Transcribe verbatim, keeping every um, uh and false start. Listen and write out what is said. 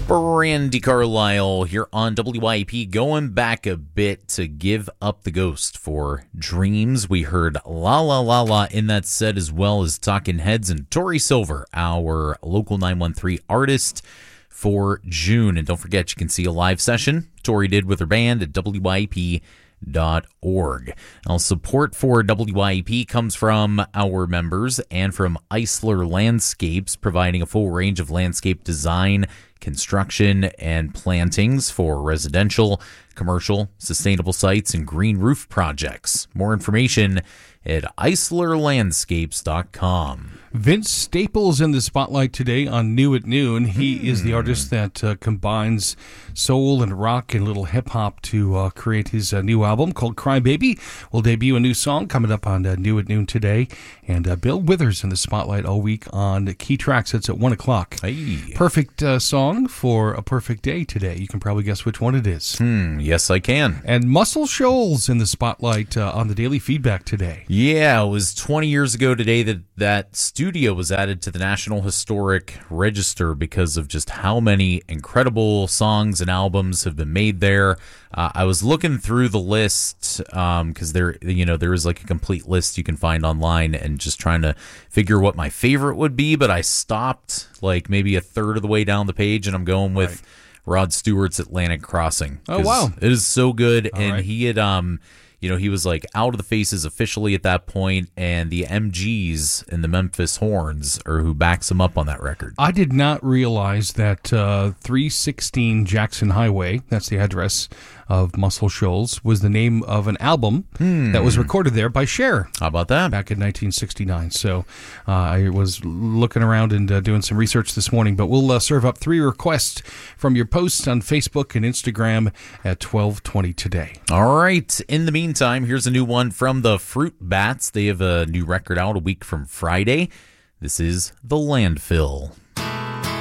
Brandy Carlisle here on W I P, going back a bit to Give Up the Ghost for Dreams. We heard La La La La in that set, as well as Talking Heads and Tori Silver, our local nine one three artist for June. And don't forget, you can see a live session Tori did with her band at W I P dot org. Now, support for W I P comes from our members and from Eisler Landscapes, providing a full range of landscape design, construction, and plantings for residential, commercial, sustainable sites, and green roof projects. More information at eisler landscapes dot com. Vince Staples in the spotlight today on New at Noon. He mm. is the artist that uh, combines soul and rock and little hip-hop to uh, create his uh, new album called Cry Baby. We'll debut a new song coming up on uh, New at Noon today. And uh, Bill Withers in the spotlight all week on Key Tracks. It's at one o'clock. Hey. Perfect uh, song for a perfect day today. You can probably guess which one it is. Hmm, yes, I can. And Muscle Shoals in the spotlight uh, on the Daily Feedback today. Yeah, it was twenty years ago today that that studio was added to the National Historic Register because of just how many incredible songs and albums have been made there. Uh, I was looking through the list um, because there, you know, there is like a complete list you can find online, and just trying to figure what my favorite would be. But I stopped like maybe a third of the way down the page, and I'm going with right. Rod Stewart's Atlantic Crossing. Oh wow, it is so good, All and right. he had um. You know, he was like out of the faces officially at that point, and the M Gs and the Memphis Horns are who backs him up on that record. I did not realize that uh, three sixteen Jackson Highway, that's the address of Muscle Shoals, was the name of an album hmm. that was recorded there by Cher. How about that? Back in nineteen sixty-nine. So uh, I was looking around and uh, doing some research this morning, but we'll uh, serve up three requests from your posts on Facebook and Instagram at twelve twenty today. All right. In the meantime, here's a new one from the Fruit Bats. They have a new record out a week from Friday. This is The Landfill.